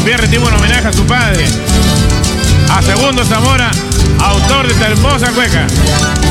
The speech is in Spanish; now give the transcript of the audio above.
También recibe un homenaje a su padre, a Segundo Zamora, autor de esta hermosa cueca.